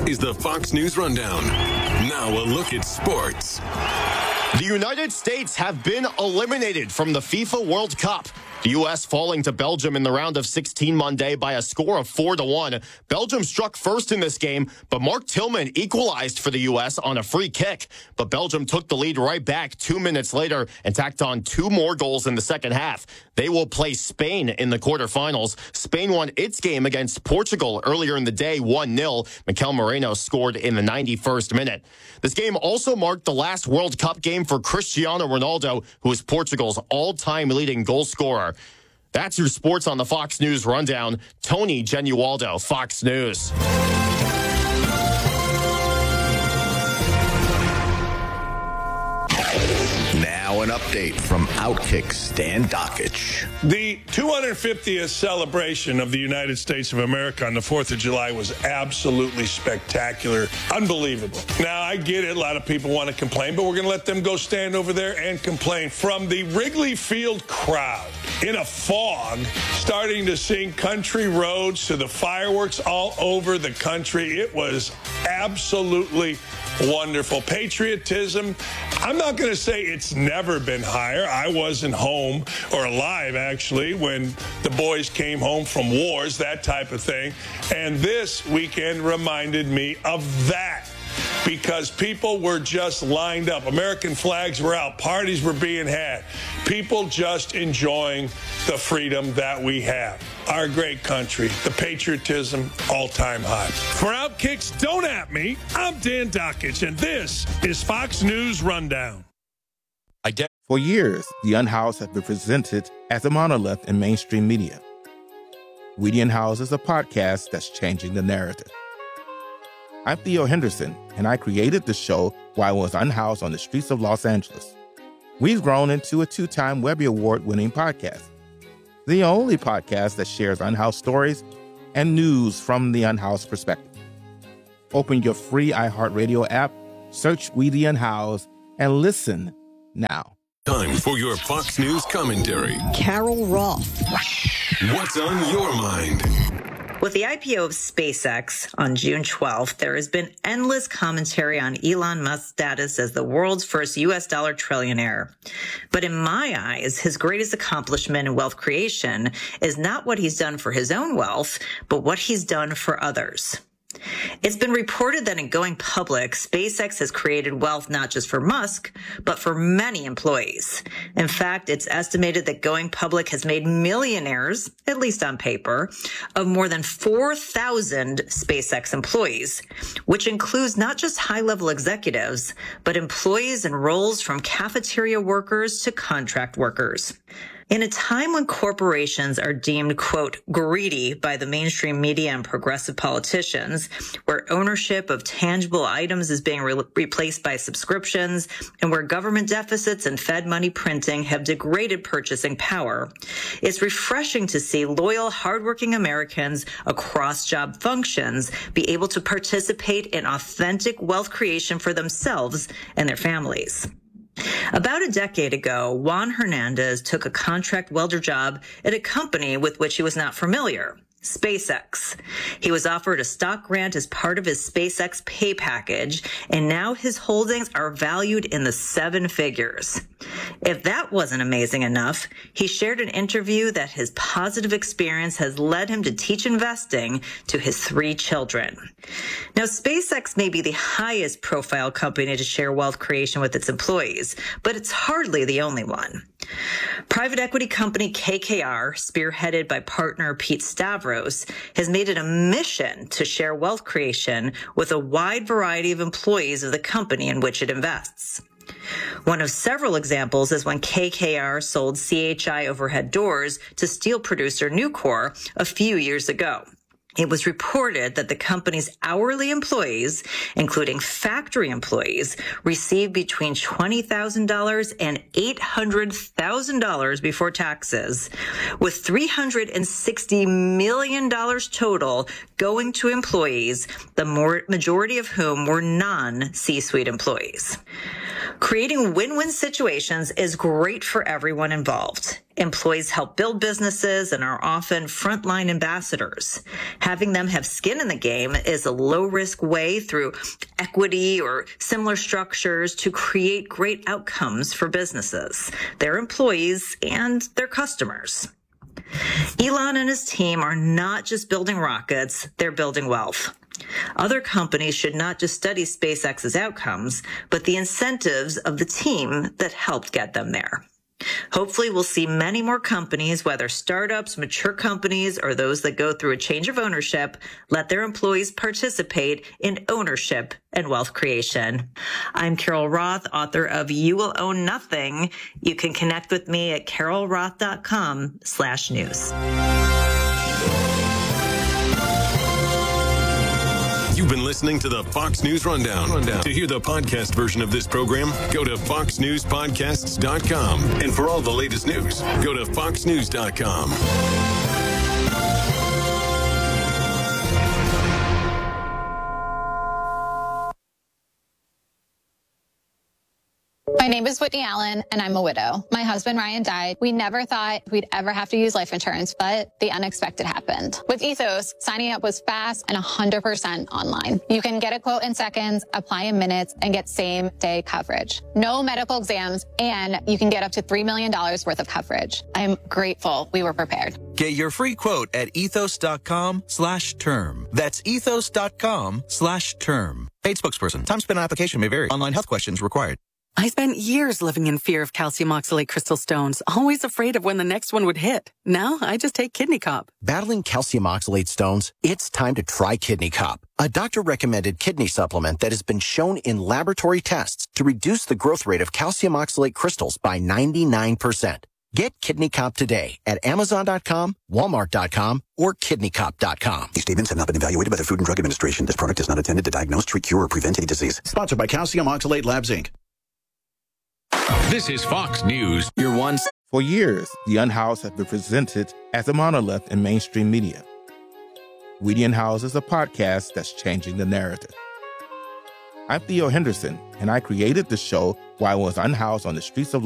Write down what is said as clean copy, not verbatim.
is the Fox News Rundown. Now a look at sports. The United States have been eliminated from the FIFA World Cup. The U.S. falling to Belgium in the round of 16 Monday by a score of 4-1. Belgium struck first in this game, but Mark Tillman equalized for the U.S. on a free kick. But Belgium took the lead right back 2 minutes later and tacked on 2 more goals in the second half. They will play Spain in the quarterfinals. Spain won its game against Portugal earlier in the day, 1-0. Mikel Moreno scored in the 91st minute. This game also marked the last World Cup game for Cristiano Ronaldo, who is Portugal's all-time leading goal scorer. That's your sports on the Fox News Rundown. Tony Genualdo, Fox News. Now an update from Outkick Stan Dockich. The 250th celebration of the United States of America on the 4th of July was absolutely spectacular. Unbelievable. Now, I get it. A lot of people want to complain, but we're going to let them go stand over there and complain. From the Wrigley Field crowd in a fog, starting to sing Country Roads to the fireworks all over the country. It was absolutely wonderful. Patriotism, I'm not going to say it's never been higher. I wasn't home or alive, actually, when the boys came home from wars, that type of thing. And this weekend reminded me of that, because people were just lined up. American flags were out. Parties were being had. People just enjoying the freedom that we have. Our great country, the patriotism, all-time high. For Outkick's Don't At Me, I'm Dan Dockich, and this is Fox News Rundown. For years, the Unhoused have been presented as a monolith in mainstream media. We the Unhoused is a podcast that's changing the narrative. I'm Theo Henderson, and I created the show while I was unhoused on the streets of Los Angeles. We've grown into a 2-time Webby Award-winning podcast, the only podcast that shares unhoused stories and news from the unhoused perspective. Open your free iHeartRadio app, search We the Unhoused, and listen now. Time for your Fox News commentary. Carol Roth. What's on your mind? With the IPO of SpaceX on June 12th, there has been endless commentary on Elon Musk's status as the world's first U.S. dollar trillionaire. But in my eyes, his greatest accomplishment in wealth creation is not what he's done for his own wealth, but what he's done for others. It's been reported that in going public, SpaceX has created wealth not just for Musk, but for many employees. In fact, it's estimated that going public has made millionaires, at least on paper, of more than 4,000 SpaceX employees, which includes not just high-level executives, but employees in roles from cafeteria workers to contract workers. In a time when corporations are deemed, quote, greedy by the mainstream media and progressive politicians, where ownership of tangible items is being replaced by subscriptions, and where government deficits and Fed money printing have degraded purchasing power, it's refreshing to see loyal, hardworking Americans across job functions be able to participate in authentic wealth creation for themselves and their families. About a decade ago, Juan Hernandez took a contract welder job at a company with which he was not familiar, SpaceX. He was offered a stock grant as part of his SpaceX pay package, and now his holdings are valued in the 7 figures. If that wasn't amazing enough, he shared an interview that his positive experience has led him to teach investing to his 3 children. Now, SpaceX may be the highest profile company to share wealth creation with its employees, but it's hardly the only one. Private equity company KKR, spearheaded by partner Pete Stavros, has made it a mission to share wealth creation with a wide variety of employees of the company in which it invests. One of several examples is when KKR sold CHI Overhead Doors to steel producer Nucor a few years ago. It was reported that the company's hourly employees, including factory employees, received between $20,000 and $800,000 before taxes, with $360 million total going to employees, the majority of whom were non-C-suite employees. Creating win-win situations is great for everyone involved. Employees help build businesses and are often frontline ambassadors. Having them have skin in the game is a low-risk way through equity or similar structures to create great outcomes for businesses, their employees, and their customers. Elon and his team are not just building rockets, they're building wealth. Other companies should not just study SpaceX's outcomes, but the incentives of the team that helped get them there. Hopefully, we'll see many more companies, whether startups, mature companies, or those that go through a change of ownership, let their employees participate in ownership and wealth creation. I'm Carol Roth, author of You Will Own Nothing. You can connect with me at carolroth.com/news. You've been listening to the Fox News Rundown. To hear the podcast version of this program, go to foxnewspodcasts.com. And for all the latest news, go to foxnews.com. My name is Whitney Allen, and I'm a widow. My husband, Ryan, died. We never thought we'd ever have to use life insurance, but the unexpected happened. With Ethos, signing up was fast and 100% online. You can get a quote in seconds, apply in minutes, and get same-day coverage. No medical exams, and you can get up to $3 million worth of coverage. I'm grateful we were prepared. Get your free quote at ethos.com/term. That's ethos.com/term. Paid spokesperson. Time spent on application may vary. Online health questions required. I spent years living in fear of calcium oxalate crystal stones, always afraid of when the next one would hit. Now I just take Kidney Cop. Battling calcium oxalate stones? It's time to try Kidney Cop, a doctor-recommended kidney supplement that has been shown in laboratory tests to reduce the growth rate of calcium oxalate crystals by 99%. Get Kidney Cop today at Amazon.com, Walmart.com, or KidneyCop.com. These statements have not been evaluated by the Food and Drug Administration. This product is not intended to diagnose, treat, cure, or prevent any disease. Sponsored by Calcium Oxalate Labs, Inc. This is Fox News. Your one. For years, the Unhoused have been presented as a monolith in mainstream media. Weedy and House is a podcast that's changing the narrative. I'm Theo Henderson, and I created the show while I was unhoused on the streets of